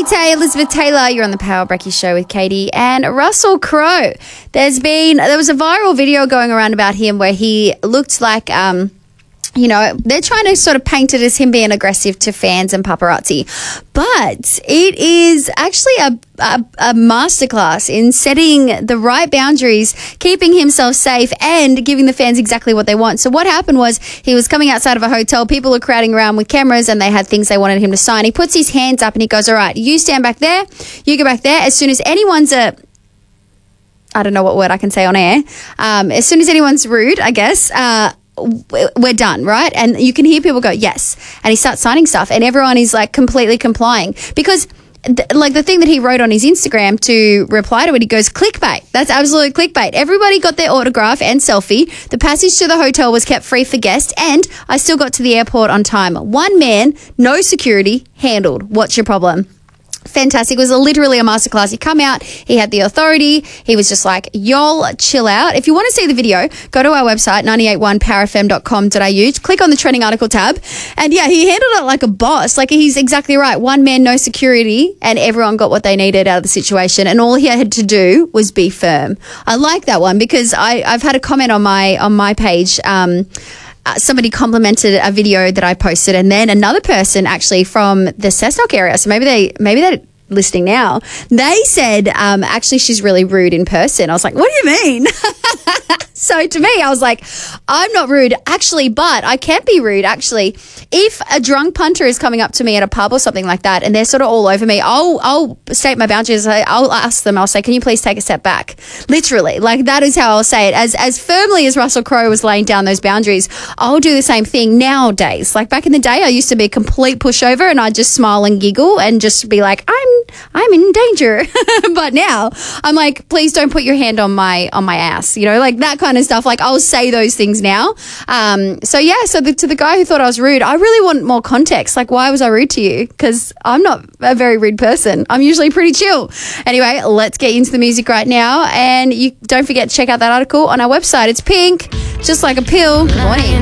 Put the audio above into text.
Good day, Elizabeth Taylor. You're on the Power Brecky Show with Katie and Russell Crowe. There was a viral video going around about him where he looked like, they're trying to sort of paint it as him being aggressive to fans and paparazzi. But it is actually a masterclass in setting the right boundaries, keeping himself safe and giving the fans exactly what they want. So what happened was he was coming outside of a hotel. People are crowding around with cameras and they had things they wanted him to sign. He puts his hands up and he goes, all right, you stand back there. You go back there. As soon as anyone's I don't know what word I can say on air. As soon as anyone's rude, I guess, we're done, right? And you can hear people go, yes. And he starts signing stuff and everyone is like completely complying because the thing that he wrote on his Instagram to reply to it, he goes, clickbait. That's absolute clickbait. Everybody got their autograph and selfie. The passage to the hotel was kept free for guests and I still got to the airport on time. One man, no security, handled. What's your problem? Fantastic. It was literally a masterclass. He come out, he had the authority. He was just like, y'all chill out. If you want to see the video, go to our website, 981powerfm.com.au, click on the trending article tab. And yeah, he handled it like a boss. Like he's exactly right. One man, no security, and everyone got what they needed out of the situation. And all he had to do was be firm. I like that one because I've had a comment on my page, somebody complimented a video that I posted and then another person actually from the Cessnock area, so maybe they're listening now, they said actually she's really rude in person. I was like, what do you mean? So to me, I was like, I'm not rude actually, but I can be rude actually. If a drunk punter is coming up to me at a pub or something like that and they're sort of all over me, I'll state my boundaries. I'll ask them, I'll say, can you please take a step back? Literally, like that is how I'll say it. As firmly as Russell Crowe was laying down those boundaries, I'll do the same thing nowadays. Like back in the day, I used to be a complete pushover and I'd just smile and giggle and just be like, I'm in danger. But now I'm like, please don't put your hand on my ass, like that kind of stuff. Like I'll say those things now. To the guy who thought I was rude, I really want more context. Like, why was I rude to you? Because I'm not a very rude person. I'm usually pretty chill. Anyway, let's get into the music right now. And you don't forget to check out that article on our website. It's pink, just like a pill. Good morning.